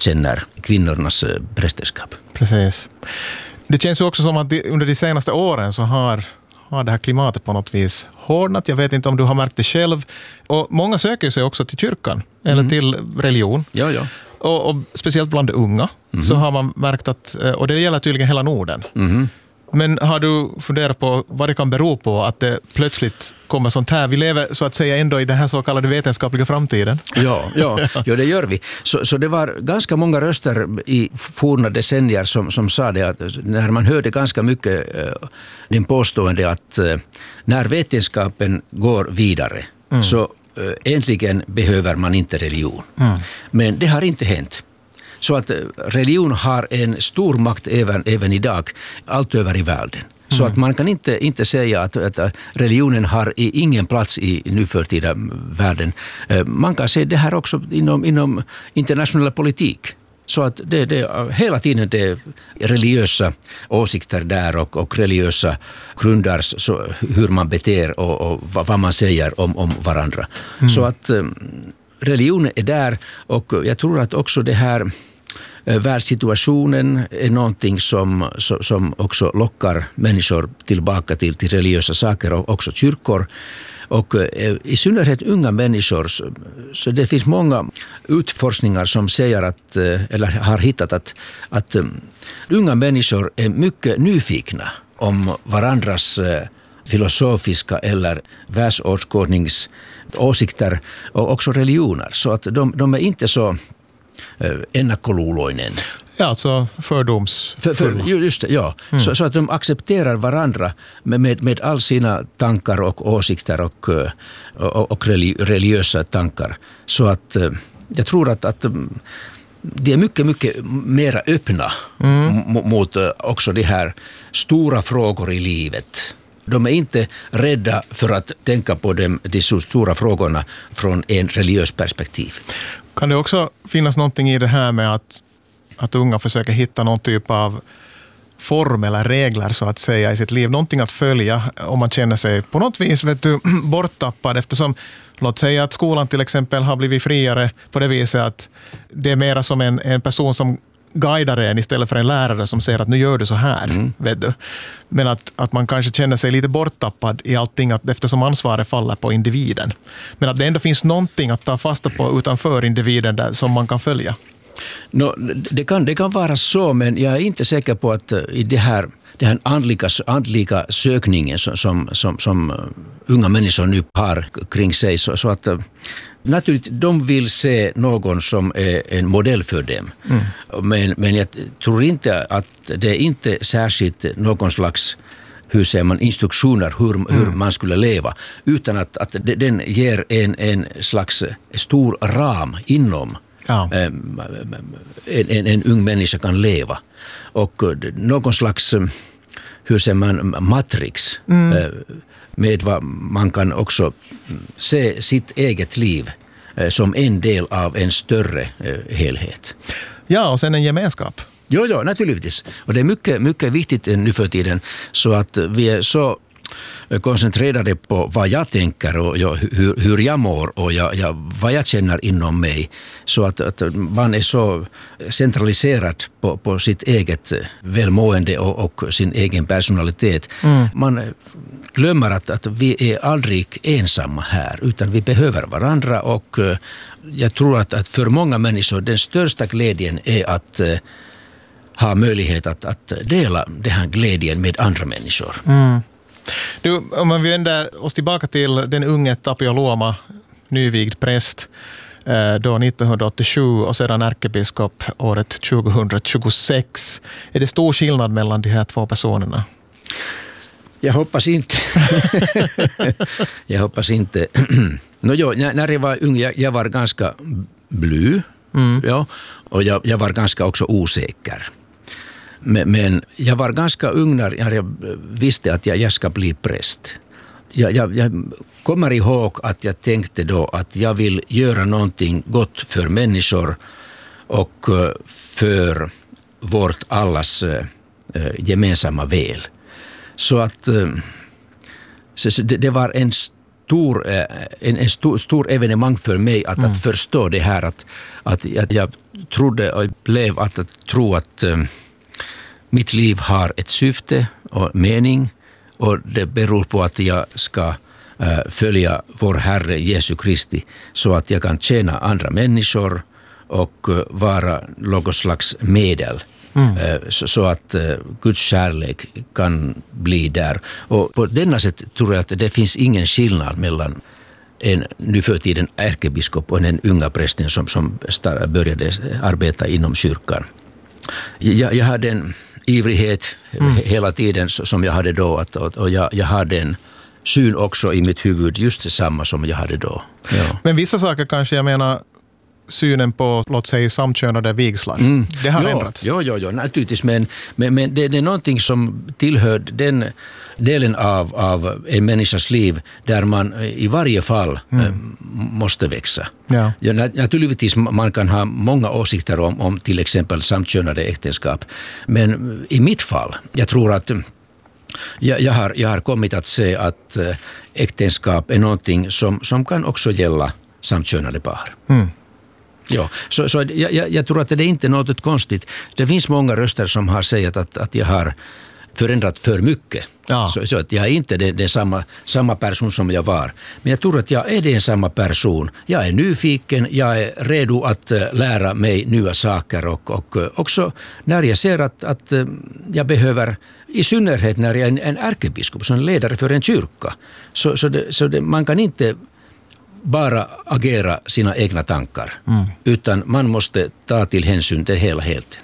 erkänner kvinnornas prästerskap. Precis. Det känns ju också som att under de senaste åren så har det här klimatet på något vis hårdnat. Jag vet inte om du har märkt det själv. Och många söker sig också till kyrkan eller till religion. Ja. Och speciellt bland de unga så har man märkt att, och det gäller tydligen hela Norden. Men har du funderat på vad det kan bero på att det plötsligt kommer sånt här? Vi lever så att säga ändå i den här så kallade vetenskapliga framtiden. Ja, det gör vi. Så det var ganska många röster i forna decennier som sa det, att när man hörde ganska mycket den påstående att när vetenskapen går vidare så äntligen behöver man inte religion. Men det har inte hänt. Så att religion har en stor makt även idag, allt över i världen. Så att man kan inte säga att religionen har ingen plats i nuförtida världen. Man kan se det här också inom internationell politik. Så att det hela tiden det är religiösa åsikter där och religiösa grunder, så hur man beter och vad man säger om varandra. Så att religionen är där, och jag tror att också det här världssituationen är någonting som också lockar människor tillbaka till religiösa saker, och också kyrkor. Och i synnerhet unga människor, så det finns många utforskningar som säger att, eller har hittat att unga människor är mycket nyfikna om varandras filosofiska eller världsåskådningsåsikter och också religioner. Så att de är inte så ennakkoluuloinen. Ja, alltså fördomsfulla. Just det, ja. Så att de accepterar varandra med all sina tankar och åsikter och religiösa tankar. Så att jag tror att de är mycket mer öppna mot också de här stora frågor i livet. De är inte rädda för att tänka på de stora frågorna från en religiös perspektiv. Kan det också finnas någonting i det här med att unga försöker hitta någon typ av form eller regler så att säga i sitt liv? Någonting att följa om man känner sig på något vis borttappad, eftersom låt säga att skolan till exempel har blivit friare på det viset att det är mera som en person som guidar en istället för en lärare som säger att nu gör du så här, vet du. Men att man kanske känner sig lite borttappad i allting, eftersom ansvaret faller på individen. Men att det ändå finns någonting att ta fasta på utanför individen där, som man kan följa. Det kan vara så, men jag är inte säker på att i det här andliga sökningen som unga människor nu har kring sig, så att naturligtvis de vill se någon som är en modell för dem. Men jag tror inte att det är inte särskilt någon slags, hur säger man, instruktioner hur man skulle leva, utan att den ger en slags stor ram inom en ung människa kan leva. Och någon slags, hur säger man, matrix med vad man kan också se sitt eget liv som en del av en större helhet. Ja, och sen en gemenskap. Ja, naturligtvis. Och det är mycket viktigt nu för tiden, så att vi är så koncentrerade på vad jag tänker och hur jag mår och vad jag känner inom mig, så att man är så centraliserad på sitt eget välmående och sin egen personalitet. Man glömmer att vi är aldrig ensamma här, utan vi behöver varandra, och jag tror att för många människor den största glädjen är att ha möjlighet att dela den här glädjen med andra människor. Du, om man vänder oss tillbaka till den unge Tapio Luoma, nyvigd präst då 1987 och sedan ärkebiskop året 2026. Är det stor skillnad mellan de här två personerna? Jag hoppas inte. När jag var ung, jag var ganska bly. Ja, och jag var ganska också osäker. Men jag var ganska ung när jag visste att jag ska bli präst. Jag kommer ihåg att jag tänkte då att jag vill göra någonting gott för människor och för vårt allas gemensamma väl. Så att det var en stor evenemang för mig att förstå det här att jag trodde och blev att tro att mitt liv har ett syfte och mening, och det beror på att jag ska följa vår Herre Jesu Kristi så att jag kan tjäna andra människor och vara något slags medel. Så att Guds kärlek kan bli där. Och på denna sätt tror jag att det finns ingen skillnad mellan en nu för tiden ärkebiskop och en unga prästen som började arbeta inom kyrkan. Jag hade en ivrighet hela tiden som jag hade då, och jag hade en syn också i mitt huvud just detsamma som jag hade då. Ja. Men vissa saker kanske, jag menar synen på, låt säga, samkönade vigslar. Det har ändrats. Ja, naturligtvis. Men det är någonting som tillhör den delen av en människas liv där man i varje fall måste växa. Ja. Ja, naturligtvis man kan ha många åsikter om till exempel samkönade äktenskap. Men i mitt fall, jag tror att jag har kommit att se att äktenskap är någonting som kan också gälla samkönade par. Ja, så jag tror att det är inte något konstigt. Det finns många röster som har sagt att jag har förändrat för mycket. Ja. Så att jag är inte det samma person som jag var. Men jag tror att jag är den samma person. Jag är nyfiken, jag är redo att lära mig nya saker, och också när jag ser att jag behöver, i synnerhet när jag är en ärkebiskop som ledare för en kyrka. Så man kan inte bara agera sina egna tankar, utan man måste ta till hänsyn till hela helheten.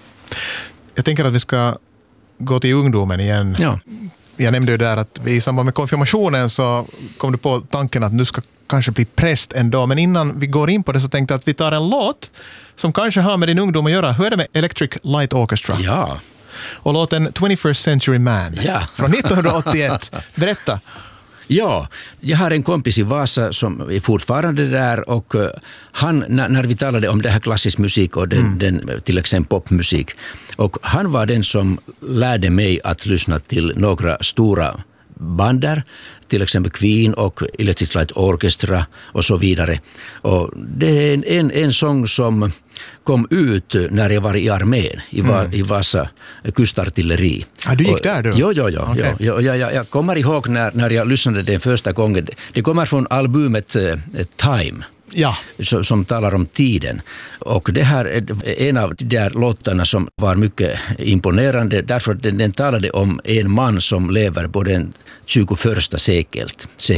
Jag tänker att vi ska gå till ungdomen igen. Ja. Jag nämnde ju där att vi i samband med konfirmationen så kom det på tanken att du ska kanske bli präst ändå, men innan vi går in på det så tänkte jag att vi tar en låt som kanske har med din ungdom att göra. Hur är det med Electric Light Orchestra? Ja. Och låten 21st Century Man från 1981. Berätta. Ja, jag har en kompis i Vasa som är fortfarande där, och han, när vi talade om det här klassisk musik och den till exempel popmusik, och han var den som lärde mig att lyssna till några stora bander, till exempel Queen och Electric Light Orchestra och så vidare. Och det är en sång som kom ut när jag var i armén i Vasa kustartilleri. Ja, du gick där då? Ja. Okay. Jag kommer ihåg när jag lyssnade den första gången. Det kommer från albumet Time. Ja. Som talar om tiden. Och det här är en av de där låtarna som var mycket imponerande, därför att den talade om en man som lever på den 21 sekel.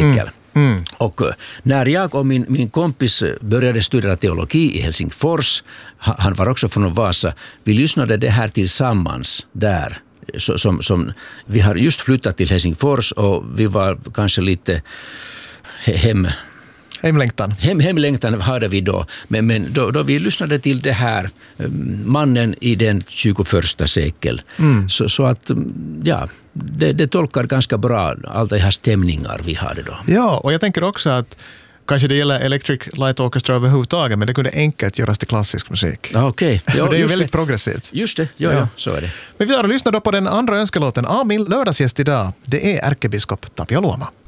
Och när jag och min kompis började studera teologi i Helsingfors, han var också från Vasa, vi lyssnade det här tillsammans där. Som vi har just flyttat till Helsingfors, och vi var kanske lite Hemlängtan hade vi då. Men då vi lyssnade till det här mannen i den 21 sekel. Så att, ja, det tolkar ganska bra alla de här stämningar vi hade då. Ja, och jag tänker också att kanske det gäller Electric Light Orchestra överhuvudtaget, men det kunde enkelt göras till klassisk musik. Okej. Ja, för det är ju väldigt progressivt. Just det, ja, så är det. Men vi har lyssnat då på den andra önskelåten. Min lördagsgäst idag, det är ärkebiskop Tapio Luoma.